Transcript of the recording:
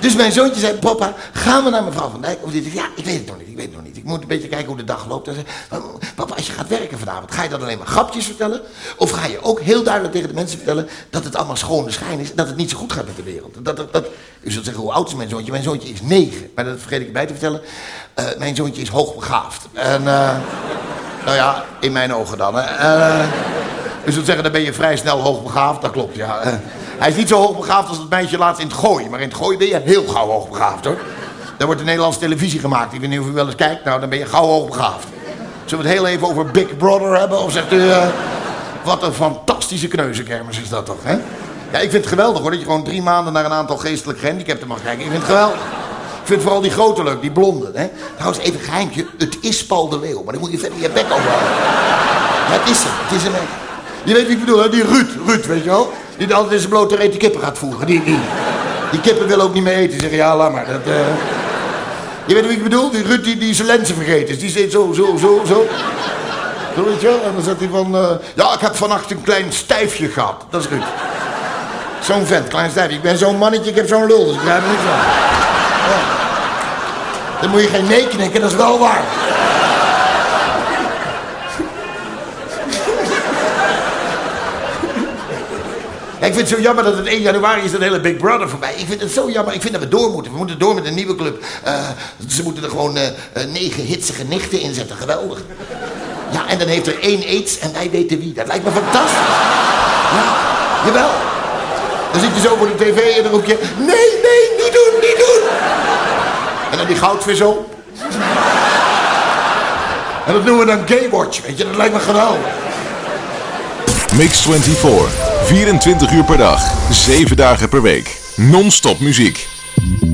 Dus mijn zoontje zei, papa, gaan we naar mevrouw Van Dijk? Of die zei, ja, ik weet het nog niet. Ik moet een beetje kijken hoe de dag loopt. En zei, papa, als je gaat werken vanavond, ga je dan alleen maar grapjes vertellen? Of ga je ook heel duidelijk tegen de mensen vertellen dat het allemaal schone schijn is, dat het niet zo goed gaat met de wereld? U zult zeggen, hoe oud is mijn zoontje? Mijn zoontje is 9, maar dat vergeet ik erbij te vertellen. Mijn zoontje is hoogbegaafd. En, nou ja, in mijn ogen dan, hè. U zult zeggen, dan ben je vrij snel hoogbegaafd. Dat klopt, ja. Hij is niet zo hoogbegaafd als het meisje laatst in het gooien. Maar in het gooien ben je heel gauw hoogbegaafd, hoor. Daar wordt de Nederlandse televisie gemaakt. Ik weet niet of u wel eens kijkt. Nou, dan ben je gauw hoogbegaafd. Zullen we het heel even over Big Brother hebben? Of zegt u, wat een fantastische kneuzenkermis is dat toch, hè? Ja, ik vind het geweldig, hoor. Dat je gewoon 3 maanden naar een aantal geestelijk gehandicapten mag kijken. Ik vind het geweldig. Ik vind vooral die grote leuk, die blonde, hè. Trouwens, even een geheimtje. Het is Paul de Leeuw. Maar dan moet je verder je bek over houden. Ja, het is hem. Het is hem. Je weet wie ik bedoel, hè? Die Ruud, weet je wel? Die altijd in zijn blote reet die kippen gaat voeren. Die kippen willen ook niet meer eten. Die zeggen, ja, laat maar. Je weet wie ik bedoel? Die Ruud die zijn lenzen vergeten is. Die zit zo. Zo weet je wel? En dan zegt hij van... ja, ik heb vannacht een klein stijfje gehad. Dat is Ruud. Zo'n vent, klein stijfje. Ik ben zo'n mannetje, ik heb zo'n lul. Dus ik begrijp er niks van. Ja. Dan moet je geen nee knikken, dat is wel waar. Ja, ik vind het zo jammer dat het 1 januari is, dat hele Big Brother voorbij. Ik vind het zo jammer. Ik vind dat we door moeten. We moeten door met een nieuwe club. Ze moeten er gewoon 9 hitsige nichten in zetten. Geweldig. Ja, en dan heeft er 1 aids en wij weten wie. Dat lijkt me fantastisch. Ja, jawel. Dan zit je zo voor de tv en dan roep je... Nee, niet doen. En dan die goudvis zo. En dat noemen we dan Gaywatch, weet je. Dat lijkt me geweldig. Mix 24. 24 uur per dag, 7 dagen per week. Non-stop muziek.